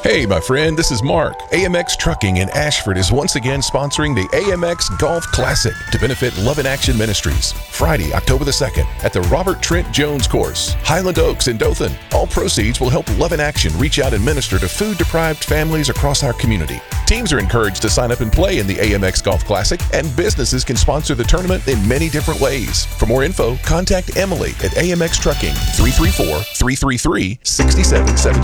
Hey, my friend, this is Mark. AMX Trucking in Ashford is once again sponsoring the AMX Golf Classic to benefit Love in Action Ministries. Friday, October the 2nd, at the Robert Trent Jones Course, Highland Oaks in Dothan. All proceeds will help Love in Action reach out and minister to food-deprived families across our community. Teams are encouraged to sign up and play in the AMX Golf Classic, and businesses can sponsor the tournament in many different ways. For more info, contact Emily at AMX Trucking, 334-333-6770.